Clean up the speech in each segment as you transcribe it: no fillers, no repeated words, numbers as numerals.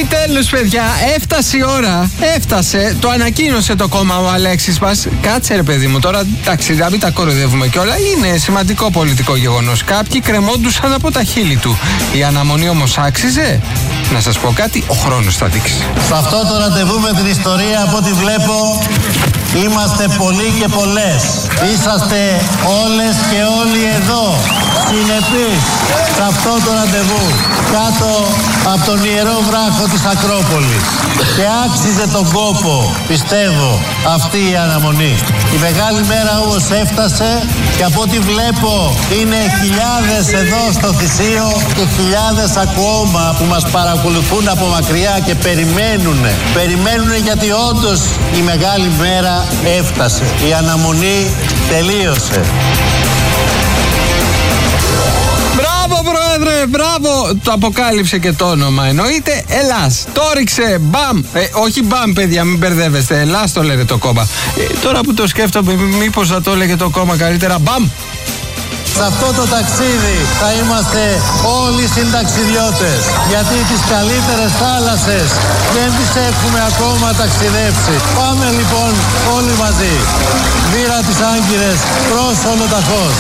Επιτέλους, παιδιά, έφτασε η ώρα. Έφτασε, το ανακοίνωσε το κόμμα ο Αλέξης μας. Κάτσε ρε παιδί μου, τώρα εντάξει, να μην τα κοροϊδεύουμε κιόλα. Είναι σημαντικό πολιτικό γεγονός. Κάποιοι κρεμόντουσαν από τα χείλη του. Η αναμονή όμως άξιζε. Να σας πω κάτι, ο χρόνος θα δείξει. Σε αυτό το ραντεβού με την ιστορία, από ό,τι βλέπω, είμαστε πολλοί και πολλές. Είσαστε όλες και όλοι εδώ, συνεπείς, σε αυτό το ραντεβού, κάτω από τον ιερό βράχο της Ακρόπολης. Και άξιζε τον κόπο, πιστεύω, αυτή η αναμονή. Η μεγάλη μέρα όμως έφτασε και από ό,τι βλέπω είναι χιλιάδες εδώ στο Θησίο και χιλιάδες ακόμα που μας παρακολουθούν από μακριά και περιμένουν γιατί όντως η μεγάλη μέρα έφτασε. Η αναμονή τελείωσε. Μπράβο, Πρόεδρε, μπράβο! Το αποκάλυψε και το όνομα. Εννοείται Ελλάς. Το ρίξε, μπαμ! Όχι μπαμ, παιδιά, μην μπερδεύεστε. Ελλάς το λένε το κόμμα. Τώρα που το σκέφτομαι, μήπως θα το έλεγε το κόμμα καλύτερα, μπαμ! Σε αυτό το ταξίδι θα είμαστε όλοι συνταξιδιώτες, γιατί τις καλύτερες θάλασσες δεν τις έχουμε ακόμα ταξιδέψει. Πάμε λοιπόν όλοι μαζί. Βήρα τις Άγκυρες προς Ολοταχώς.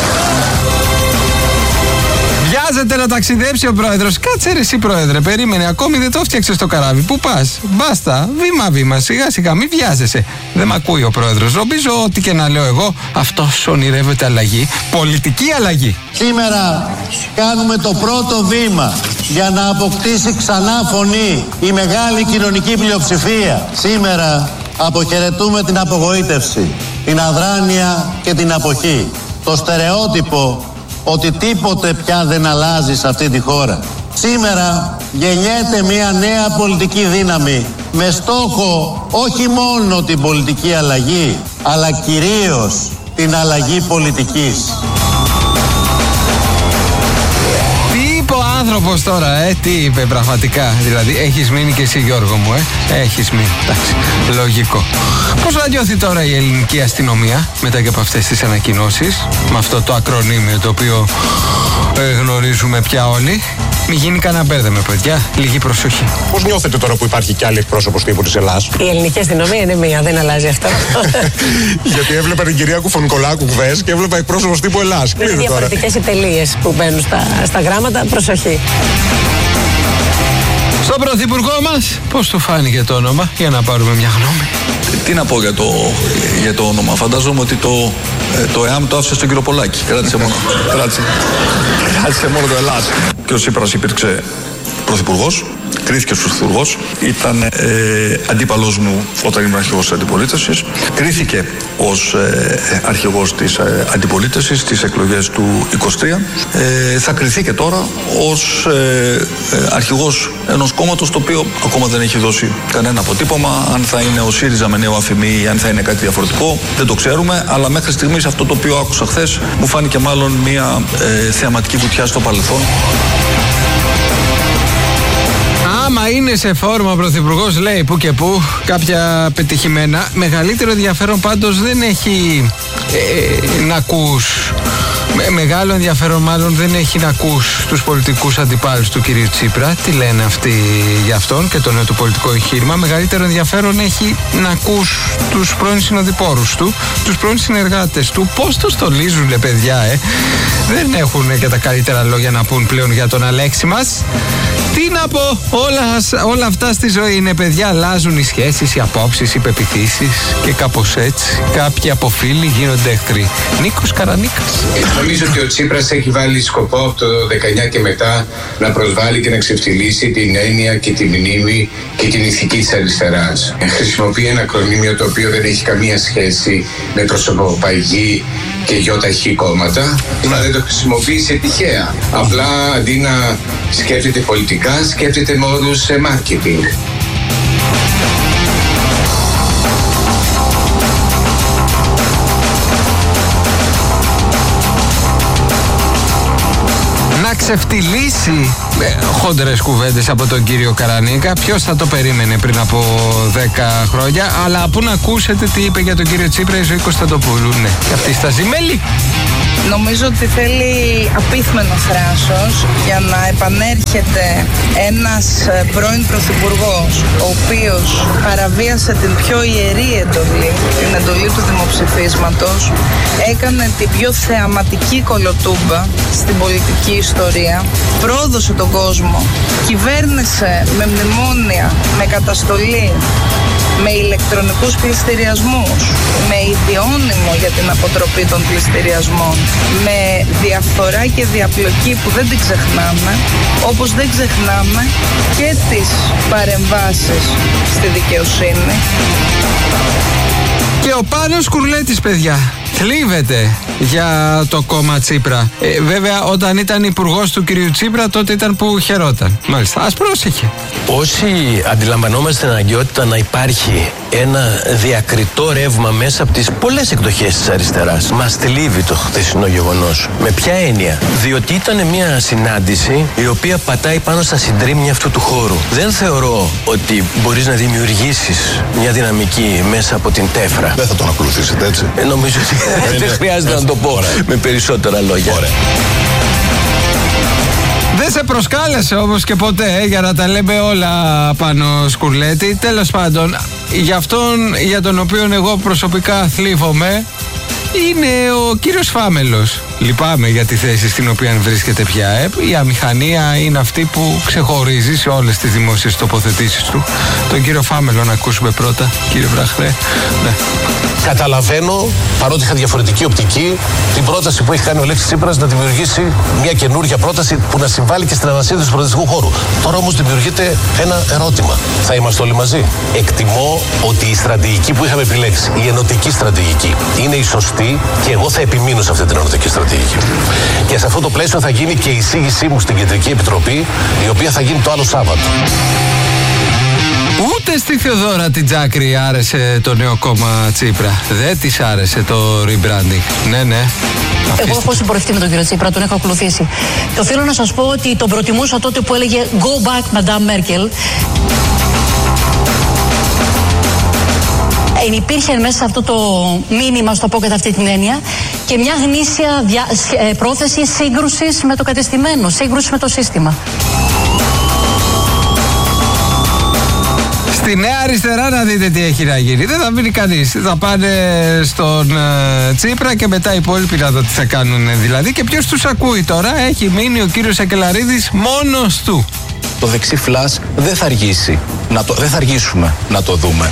Βιάζεται να ταξιδέψει ο πρόεδρος. Κάτσε ρε εσύ, πρόεδρε, περίμενε. Ακόμη δεν το φτιάξες το καράβι. Πού πας? Μπάστα, βήμα-βήμα, σιγά-σιγά, μην βιάζεσαι. Δεν μ' ακούει ο πρόεδρος. Νομίζω ότι και να λέω εγώ, αυτός ονειρεύεται αλλαγή. Πολιτική αλλαγή. Σήμερα κάνουμε το πρώτο βήμα για να αποκτήσει ξανά φωνή η μεγάλη κοινωνική πλειοψηφία. Σήμερα αποχαιρετούμε την απογοήτευση, την αδράνεια και την αποχή. Το στερεότυπο ότι τίποτε πια δεν αλλάζει σε αυτή τη χώρα. Σήμερα γεννιέται μια νέα πολιτική δύναμη με στόχο όχι μόνο την πολιτική αλλαγή, αλλά κυρίως την αλλαγή πολιτικής. Τι είπε ο άνθρωπος τώρα, τι είπε πραγματικά? Δηλαδή, έχεις μείνει και εσύ, Γιώργο μου, έχεις μείνει. Εντάξει, λογικό. Πώς θα νιώθει τώρα η ελληνική αστυνομία μετά και από αυτές τις ανακοινώσεις, με αυτό το ακρονίμιο το οποίο γνωρίζουμε πια όλοι? Μην γίνει κανένα μπέρδεμα, παιδιά. Λίγη προσοχή. Πώς νιώθετε τώρα που υπάρχει κι άλλη εκπρόσωπος τύπου της Ελλάς? Η ελληνική αστυνομία είναι μία, δεν αλλάζει αυτό. Γιατί έβλεπα την κυρία Κουφωνικολάκου χθες και έβλεπα εκπρόσωπος τύπου Ελλάς. Είναι διαφορετικές οι τελείες που μπαίνουν στα γράμματα. Προσοχή. Στον πρωθυπουργό μας, πώς του φάνηκε το όνομα, για να πάρουμε μια γνώμη? Τι να πω για το όνομα? Φαντάζομαι ότι το ΕΑΜ το άφησε στον κύριο Πολάκη. Κράτησε μόνο το Ελλάς. Και ο Τσίπρας υπήρξε πρωθυπουργός, κρίθηκε ως πρωθυπουργός, ήταν αντίπαλός μου όταν ήμουν αρχηγός της αντιπολίτευσης, κρίθηκε ως αρχηγός της αντιπολίτευσης στις εκλογές του 23, θα κριθεί και τώρα ως αρχηγός ενός κόμματος το οποίο ακόμα δεν έχει δώσει κανένα αποτύπωμα. Αν θα είναι ο ΣΥΡΙΖΑ με νέο αφημί ή αν θα είναι κάτι διαφορετικό δεν το ξέρουμε, αλλά μέχρι στιγμής αυτό το οποίο άκουσα χθες μου φάνηκε μάλλον μια θεαματική βουτιά στο παρελθόν. Άμα είναι σε φόρμα ο πρωθυπουργός, λέει που και που κάποια πετυχημένα. Μεγαλύτερο ενδιαφέρον πάντως δεν έχει να ακούς. Μεγάλο ενδιαφέρον μάλλον δεν έχει να ακούς τους πολιτικούς αντιπάλους του κυρίου Τσίπρα. Τι λένε αυτοί για αυτόν και το νέο του πολιτικό εγχείρημα. Μεγαλύτερο ενδιαφέρον έχει να ακούς τους πρώην συνοδοιπόρους του, τους πρώην συνεργάτες του. Πώς το στολίζουνε, παιδιά, Δεν έχουν και τα καλύτερα λόγια να πούν πλέον για τον Αλέξη μας. Τι να πω, όλα αυτά στη ζωή είναι, παιδιά. Αλλάζουν οι σχέσεις, οι απόψεις, οι πεποιθήσεις και κάπως έτσι κάποιοι από φίλοι γίνονται εχθροί. Νίκος Καρανίκας. Νομίζω ότι ο Τσίπρας έχει βάλει σκοπό από το 19 και μετά να προσβάλλει και να ξεφτυλίσει την έννοια και τη μνήμη και την ηθική της αριστεράς. Χρησιμοποιεί ένα ακρονίμιο το οποίο δεν έχει καμία σχέση με προσωποπαγή και ΙΧ κόμματα, αλλά δεν το χρησιμοποίησε τυχαία. Απλά αντί να σκέφτεται πολιτικά, σκέφτεται με όρους marketing. Να ξεφτυλίσει χόντρες κουβέντες από τον κύριο Καρανίκα. Ποιος θα το περίμενε πριν από 10 χρόνια. Αλλά πού να ακούσετε τι είπε για τον κύριο Τσίπρα η Ζωή Κωνσταντοπούλου. Ναι, και αυτή στα ζημέλη. Νομίζω ότι θέλει απίθμενο θράσος για να επανέρχεται ένας πρώην πρωθυπουργός, ο οποίος παραβίασε την πιο ιερή εντολή, την εντολή του δημοψηφίσματος, έκανε την πιο θεαματική κολοτούμπα στην πολιτική ιστορία, πρόδωσε τον κόσμο, κυβέρνησε με μνημόνια, με καταστολή, με ηλεκτρονικούς πληστηριασμούς, με ιδιώνυμο για την αποτροπή των πληστηριασμών, με διαφθορά και διαπλοκή που δεν την ξεχνάμε, όπως δεν ξεχνάμε και τις παρεμβάσεις στη δικαιοσύνη. Και ο Πάνος Κουρλέτης, παιδιά, θλίβεται για το κόμμα Τσίπρα. Βέβαια, όταν ήταν υπουργός του κυρίου Τσίπρα, τότε ήταν που χαιρόταν. Μάλιστα, ας πρόσεχε. Όσοι αντιλαμβανόμαστε την αναγκαιότητα να υπάρχει ένα διακριτό ρεύμα μέσα από τις πολλές εκδοχές της αριστεράς, μας θλίβει το χθεσινό γεγονός. Με ποια έννοια? Διότι ήταν μια συνάντηση η οποία πατάει πάνω στα συντρίμμια αυτού του χώρου. Δεν θεωρώ ότι μπορείς να δημιουργήσεις μια δυναμική μέσα από την τέφρα. Δεν θα τον ακολουθήσετε, έτσι? Νομίζω ότι δεν χρειάζεται να το πω με περισσότερα λόγια. Ωραία. Δεν σε προσκάλεσε όμως και ποτέ για να τα λέμε όλα πάνω Σκουρλέτη. Τέλος πάντων, για αυτόν για τον οποίο εγώ προσωπικά θλίβομαι είναι ο κύριος Φάμελος. Λυπάμαι για τη θέση στην οποία βρίσκεται πια. Η αμηχανία είναι αυτή που ξεχωρίζει σε όλες τις δημόσιες τοποθετήσεις του. Τον κύριο Φάμελο να ακούσουμε πρώτα. Κύριε Βραχνέ. Ναι. Καταλαβαίνω, παρότι είχα διαφορετική οπτική, την πρόταση που έχει κάνει ο Αλέξης Τσίπρας να δημιουργήσει μια καινούργια πρόταση που να συμβάλλει και στην ανασύνδεση του προοδευτικού χώρου. Τώρα όμως δημιουργείται ένα ερώτημα. Θα είμαστε όλοι μαζί? Εκτιμώ ότι η στρατηγική που είχαμε επιλέξει, η ενωτική στρατηγική, είναι η σωστή και εγώ θα επιμείνω σε αυτή την ενωτική στρατηγική. Και σε αυτό το πλαίσιο θα γίνει και η εισήγησή μου στην Κεντρική Επιτροπή, η οποία θα γίνει το άλλο Σάββατο. Ούτε στη Θεοδόρα την Τζάκρη άρεσε το νέο κόμμα Τσίπρα. Δεν της άρεσε το rebranding. Ναι. Εγώ έχω συμπορευτεί με τον κύριο Τσίπρα, τον έχω ακολουθήσει. Το θέλω να σας πω ότι τον προτιμούσα τότε που έλεγε Go back, Madame Merkel. Υπήρχε μέσα σε αυτό το μήνυμα, στο πω κατά αυτή την έννοια, και μια γνήσια πρόθεση σύγκρουσης με το κατεστημένο, σύγκρουση με το σύστημα. Στη Νέα Αριστερά να δείτε τι έχει να γίνει. Δεν θα μείνει κανείς. Θα πάνε στον Τσίπρα και μετά οι υπόλοιποι να δω τι θα κάνουν δηλαδή. Και ποιος τους ακούει τώρα? Έχει μείνει ο κύριος Σακελαρίδης μόνος του. Το δεξί φλας δεν θα αργήσει. Δεν θα αργήσουμε να το δούμε.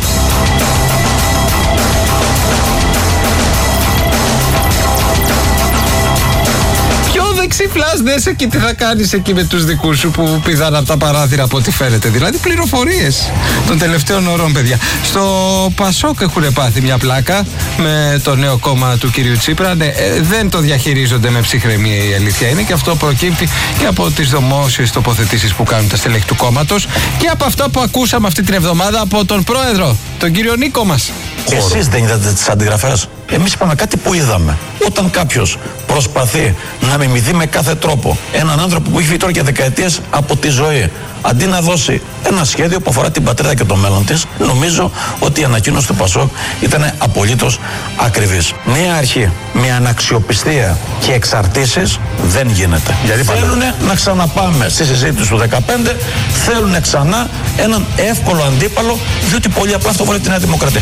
Ξύφλας δες εκεί τι θα κάνεις εκεί με τους δικούς σου που πηδάνε από τα παράθυρα από ό,τι φαίνεται. Δηλαδή πληροφορίες των τελευταίων ωρών, παιδιά. Στο Πασόκ έχουν πάθει μια πλάκα με το νέο κόμμα του κυρίου Τσίπρα. Ναι, δεν το διαχειρίζονται με ψυχραιμία, η αλήθεια είναι, και αυτό προκύπτει και από τις δημόσιες τοποθετήσεις που κάνουν τα στελέχη του κόμματος και από αυτά που ακούσαμε αυτή την εβδομάδα από τον πρόεδρο, τον κύριο Νίκο μας. Εσείς δεν είδατε τις αντιγραφές? Εμείς είπαμε κάτι που είδαμε. Όταν κάποιος προσπαθεί να μιμηθεί με κάθε τρόπο έναν άνθρωπο που έχει φύγει τώρα για δεκαετίες από τη ζωή, αντί να δώσει ένα σχέδιο που αφορά την πατρίδα και το μέλλον της, νομίζω ότι η ανακοίνωση του Πασόκ ήταν απολύτως ακριβής. Μια αρχή με αναξιοπιστία και εξαρτήσεις δεν γίνεται. Γιατί θέλουν να ξαναπάμε στη συζήτηση του 2015, θέλουν ξανά έναν εύκολο αντίπαλο, διότι πολύ απλά αυτό βολεύει τη Νέα Δημοκρατία.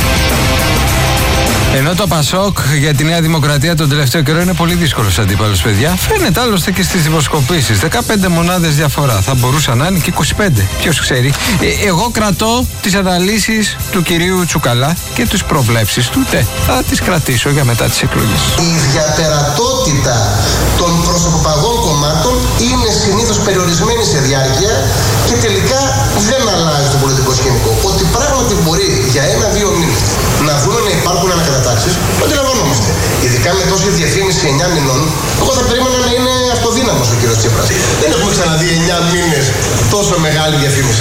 Ενώ το Πασόκ για τη Νέα Δημοκρατία τον τελευταίο καιρό είναι πολύ δύσκολος αντίπαλος, παιδιά. Φαίνεται άλλωστε και στις δημοσκοπήσεις. 15 μονάδες διαφορά. Θα μπορούσαν να είναι και 25. Ποιος ξέρει. Εγώ κρατώ τις αναλύσεις του κυρίου Τσουκαλά και τις προβλέψεις του. Θα τις κρατήσω για μετά τις εκλογές. Η διατερατότητα των προσωποπαγών κομμάτων είναι συνήθως περιορισμένη σε διάρκεια και τελικά δεν αλλάζει το πολιτικό σκηνικό. Ότι πράγματι μπορεί για 1-2 μήνες να δούμε να υπάρχουν ανακατατάξεις, το αντιλαμβανόμαστε. Ειδικά με τόση διαφήμιση 9 μηνών, εγώ θα περίμενα να είναι αυτοδύναμος ο κύριος Τσίπρας. Δεν έχουμε ξαναδεί 9 μήνες τόσο μεγάλη διαφήμιση.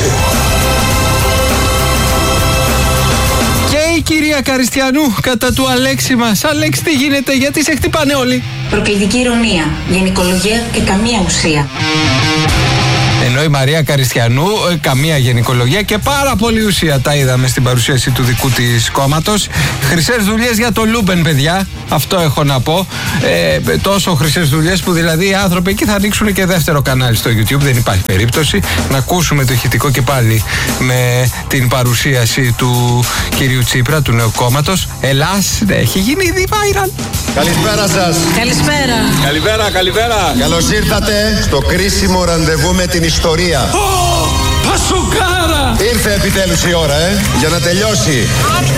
Και η κυρία Καριστιανού κατά του Αλέξη μας. Αλέξη, τι γίνεται, γιατί σε χτυπάνε όλοι? Προκλητική ηρωνία, γενικολογία και καμία ουσία. Ενώ η Μαρία Καριστιανού, καμία γενικολογία και πάρα πολύ ουσία, τα είδαμε στην παρουσίαση του δικού της κόμματος. Χρυσές δουλειές για το Λούμπεν, παιδιά. Αυτό έχω να πω. Τόσο χρυσές δουλειές που δηλαδή οι άνθρωποι εκεί θα ανοίξουν και δεύτερο κανάλι στο YouTube. Δεν υπάρχει περίπτωση. Να ακούσουμε το ηχητικό και πάλι με την παρουσίαση του κυρίου Τσίπρα, του νέου κόμματος. Ελλάς, έχει γίνει ήδη viral. Καλησπέρα σας. Καλησπέρα. Καλημέρα. Καλώς ήρθατε στο κρίσιμο ραντεβού με την ιστορία. Πασοκάρα! Ήρθε επιτέλους η ώρα, για να τελειώσει.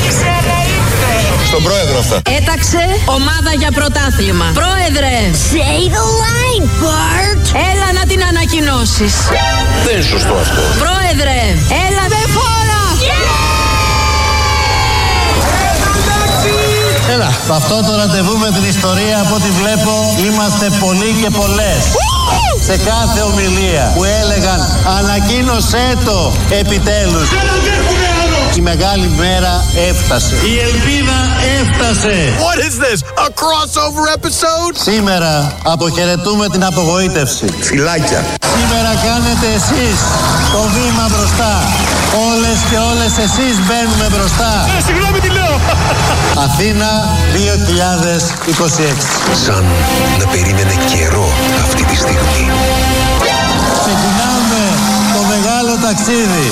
Στον πρόεδρο αυτά. Έταξε ομάδα για πρωτάθλημα. Πρόεδρε! Say the line, Bart! Έλα να την ανακοινώσεις. Δεν είναι σωστό αυτό. Πρόεδρε! Έλα με φόρα! Έλα. Σε αυτό το ραντεβού με την ιστορία, από ό,τι βλέπω, είμαστε πολλοί και πολλές. Σε κάθε ομιλία που έλεγαν ανακοίνωσέ το επιτέλους. Η μεγάλη μέρα έφτασε. Η ελπίδα έφτασε. What is this? A crossover episode? Σήμερα αποχαιρετούμε την απογοήτευση. Φυλάκια. Σήμερα κάνετε εσείς το βήμα μπροστά. Όλες και όλες εσείς μπαίνουμε μπροστά. Συγγνώμη τι λέω. Αθήνα 2026. Σαν να περίμενε καιρό αυτή τη στιγμή. Ξεκινάμε το μεγάλο ταξίδι.